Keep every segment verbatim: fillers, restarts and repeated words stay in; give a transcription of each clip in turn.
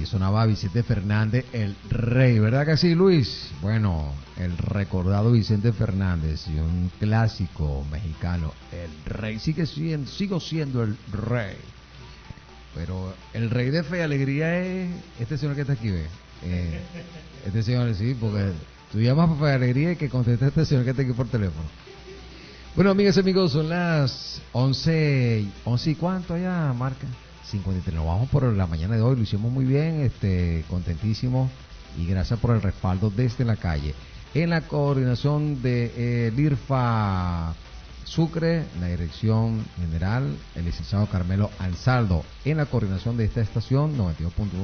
sonaba Vicente Fernández, el rey, ¿verdad que sí, Luis? Bueno, el recordado Vicente Fernández, y un clásico mexicano, el rey, sigue siendo, sigo siendo el rey. Pero el rey de fe y alegría es este señor que está aquí, ¿ve? Eh, este señor, sí, porque tú llamas para fe y alegría y que conteste este señor que está aquí por teléfono. Bueno, amigas y amigos, son las once, once y cuánto ya, marca cincuenta y tres. Nos vamos por la mañana de hoy, lo hicimos muy bien, este, contentísimos, y gracias por el respaldo desde la calle. En la coordinación de eh, Lirfa Sucre, la dirección general, el licenciado Carmelo Ansaldo. En la coordinación de esta estación, noventa y dos punto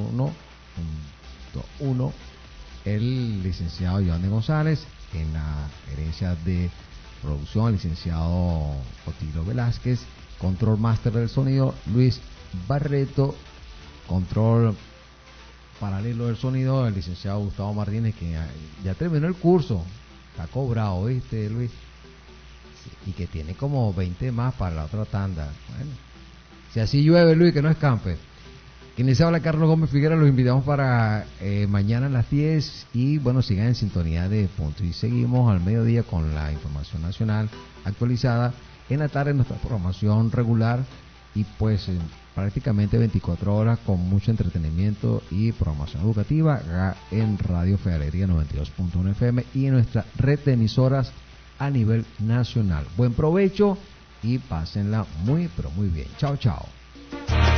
uno, el licenciado Giovanni González. En la gerencia de producción, el licenciado Otilo Velázquez. Control Master del sonido, Luis Barreto. Control paralelo del sonido, el licenciado Gustavo Martínez, que ya, ya terminó el curso, está cobrado, ¿viste, Luis? Sí, y que tiene como veinte más para la otra tanda. Bueno, si así llueve, Luis, que no escampe. Quien les habla, Carlos Gómez Figuera, los invitamos para eh, mañana a las diez, y bueno, sigan en sintonía de Punto, y seguimos al mediodía con la información nacional actualizada. En la tarde nuestra programación regular, y pues eh, prácticamente veinticuatro horas con mucho entretenimiento y programación educativa acá en Radio Fe y Alegría noventa y dos punto uno F M y en nuestra red de emisoras a nivel nacional. Buen provecho y pásenla muy pero muy bien. Chao, chao.